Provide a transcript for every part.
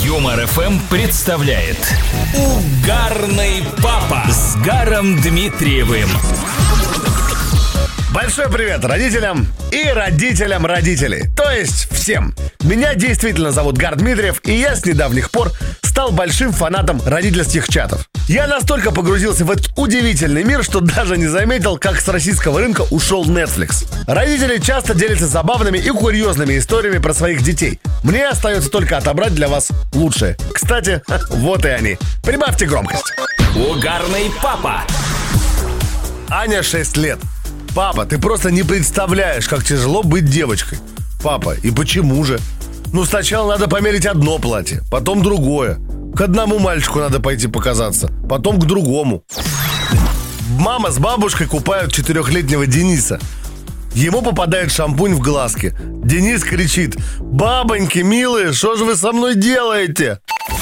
Юмор ФМ представляет Угарный папа с Гаром Дмитриевым. Большой привет родителям и родителям родителей, то есть всем. Меня действительно зовут Гар Дмитриев, и я с недавних пор стал большим фанатом родительских чатов. Я настолько погрузился в этот удивительный мир, что даже не заметил, как с российского рынка ушел Netflix. Родители часто делятся забавными и курьезными историями про своих детей. Мне остается только отобрать для вас лучшее. Кстати, вот и они. Прибавьте громкость. Угарный папа. Аня 6 лет. Папа, ты просто не представляешь, как тяжело быть девочкой. Папа, и почему же? Сначала надо померить одно платье, потом другое. К одному мальчику надо пойти показаться, потом к другому. Мама с бабушкой купают 4-летнего Дениса. Ему попадает шампунь в глазки. Денис кричит: «Бабоньки, милые, что же вы со мной делаете?»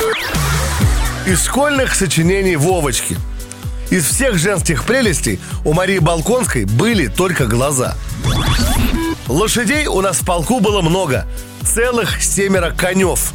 Из школьных сочинений Вовочки. Из всех женских прелестей у Марии Балконской были только глаза. Лошадей у нас в полку было много. Целых 7 конев.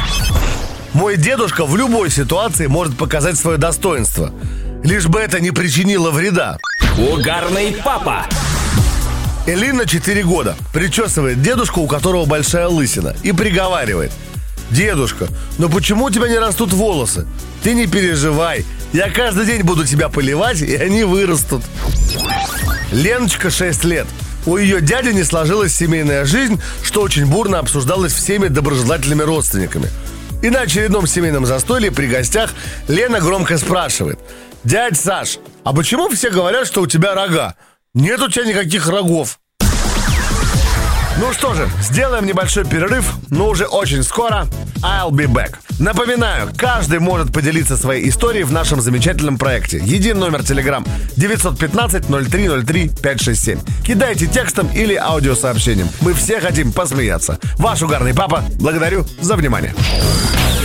Мой дедушка в любой ситуации может показать свое достоинство, лишь бы это не причинило вреда. Угарный папа. Элина 4 года. Причесывает дедушку, у которого большая лысина, и приговаривает: «Дедушка, но почему у тебя не растут волосы? Ты не переживай, я каждый день буду тебя поливать, и они вырастут». Леночка 6 лет. У ее дяди не сложилась семейная жизнь, что очень бурно обсуждалось всеми доброжелательными родственниками. И на очередном семейном застолье при гостях Лена громко спрашивает: «Дядь Саш, а почему все говорят, что у тебя рога? Нет у тебя никаких рогов». Ну что же, сделаем небольшой перерыв, но уже очень скоро I'll be back. Напоминаю, каждый может поделиться своей историей в нашем замечательном проекте. Единый номер Telegram 915-0303-567. Кидайте текстом или аудиосообщением. Мы все хотим посмеяться. Ваш угарный папа. Благодарю за внимание.